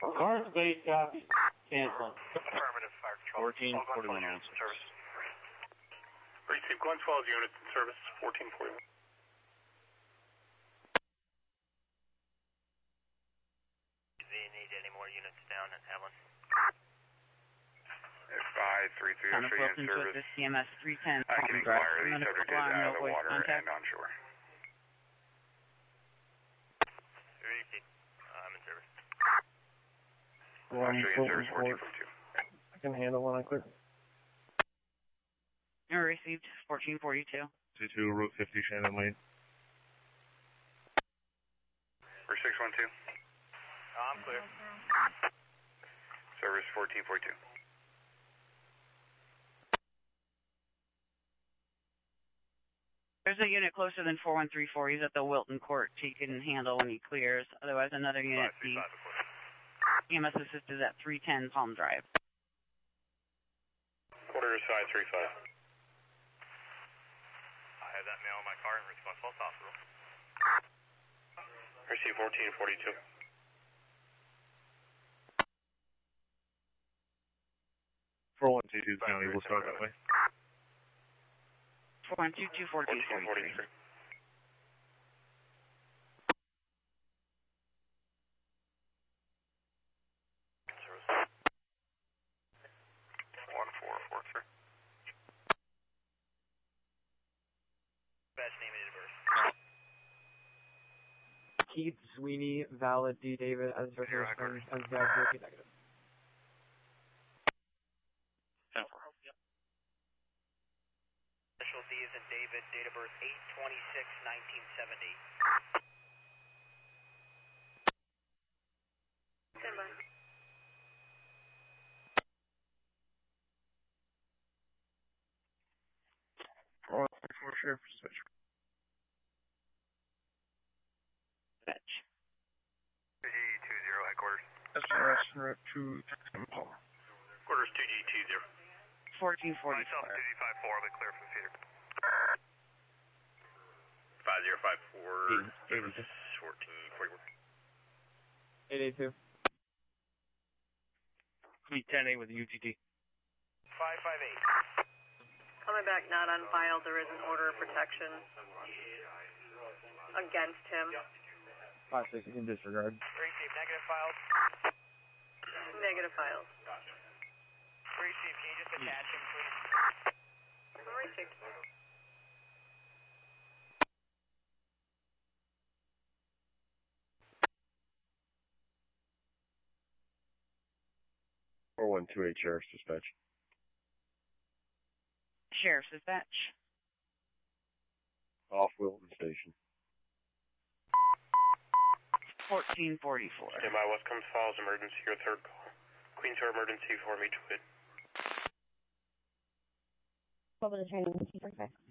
Carson-based copy. Canceling. Affirmative, Fire Control. 1441 on service. Receive Glen Falls units in service, 1441. Do you need any more units down at Evelyn? 533 Town of unit Wilson, service. CMS 310. I can inquire. The subject is out of the water contact. and on shore. Receive. I'm in service. Actually in service, 1442. I can handle when I clear. You're received 1442. 22 Route 50 Shannon Lane. For 612. I'm clear. Service 1442. There's a unit closer than 4134. He's at the Wilton Court. He can handle when he clears. Otherwise, another unit, the EMS assisted at 310 Palm Drive. Quarter side 35. I have that mail in my car in Response Falls Hospital. Receive 1442. For 122 County, we'll start that way. 4122 1443. 1443. Badge name and date of birth. Keith Sweeney, valid D. David, as referred as negative. Initial D is in David, date of birth 8/26/1970. Stand by. For Sheriff Dispatch. Fetch. 2G20 headquarters. SRS en route to Palm. Quarters 2G20. 1444. Myself 2G54, I'll be clear from the feeder. 5054. 1441. 882. Fleet 10A with UTT. 558. Coming back, not on file. There is an order of protection against him. 5-6, you can disregard. Receive negative files. Negative files. Receive, can you just attach him, please? Received. Or 128 Sheriff's Dispatch. Sheriff's Dispatch. Off Wilton Station. 1444. Stand by, West Combs Falls, emergency, your third call. Queens Harbor emergency for me, twin. What was the training?